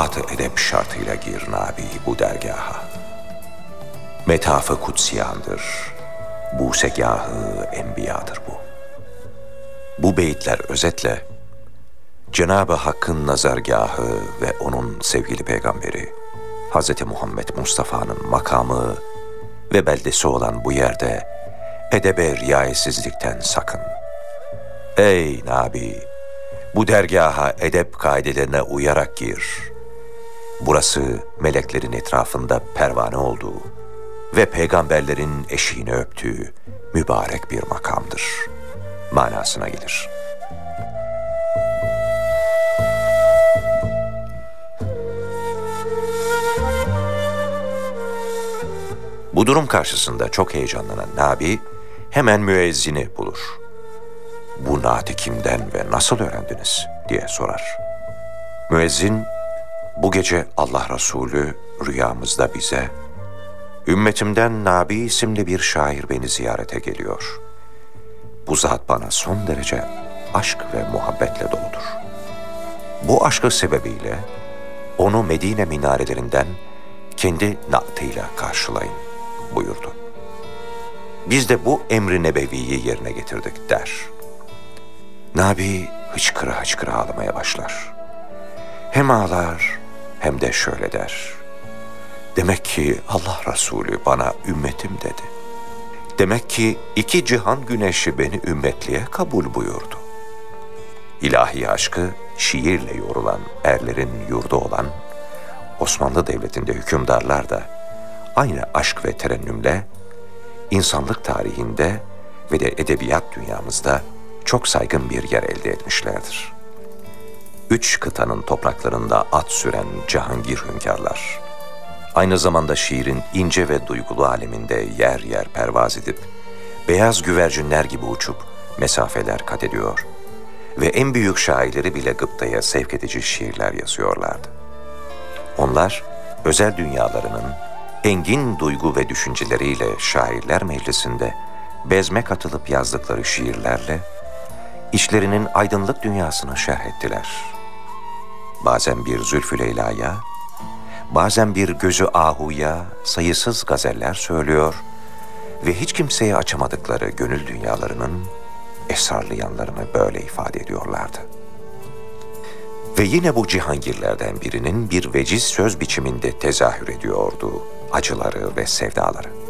Sıfat-ı edep şartıyla gir Nabi bu dergaha. Metaf-ı kutsiyandır, busegâh-ı enbiyadır bu. Bu beyitler özetle Cenab-ı Hakk'ın nazargahı ve onun sevgili peygamberi Hz. Muhammed Mustafa'nın makamı ve beldesi olan bu yerde edebe riayetsizlikten sakın. Ey Nabi! Bu dergaha edep kaidelerine uyarak gir. Burası meleklerin etrafında pervane olduğu ve peygamberlerin eşiğini öptüğü mübarek bir makamdır manasına gelir. Bu durum karşısında çok heyecanlanan Nabi hemen müezzini bulur. Bu naati kimden ve nasıl öğrendiniz diye sorar. Müezzin, bu gece Allah Resulü rüyamızda bize, ümmetimden Nabi isimli bir şair beni ziyarete geliyor. Bu zat bana son derece aşk ve muhabbetle doludur. Bu aşkı sebebiyle onu Medine minarelerinden kendi naatıyla karşılayın buyurdu. Biz de bu emri nebeviyi yerine getirdik der. Nabi hıçkıra hıçkıra ağlamaya başlar. Hem ağlar hem de şöyle der. Demek ki Allah Resulü bana ümmetim dedi. Demek ki iki cihan güneşi beni ümmetliğe kabul buyurdu. İlahi aşkı şiirle yorulan erlerin yurdu olan Osmanlı Devleti'nde hükümdarlar da aynı aşk ve terennümle insanlık tarihinde ve de edebiyat dünyamızda çok saygın bir yer elde etmişlerdir. 3 kıtanın topraklarında at süren cihangir hünkârlar, aynı zamanda şiirin ince ve duygulu aleminde yer yer pervaz edip, beyaz güvercinler gibi uçup mesafeler kat ediyor ve en büyük şairleri bile gıptaya sevk edici şiirler yazıyorlardı. Onlar, özel dünyalarının engin duygu ve düşünceleriyle şairler meclisinde bezme katılıp yazdıkları şiirlerle içlerinin aydınlık dünyasını şerh ettiler. Bazen bir Zülfü Leyla'ya, bazen bir Gözü Ahu'ya sayısız gazeller söylüyor ve hiç kimseye açamadıkları gönül dünyalarının esrarlı yanlarını böyle ifade ediyorlardı. Ve yine bu cihangirlerden birinin bir veciz söz biçiminde tezahür ediyordu acıları ve sevdaları.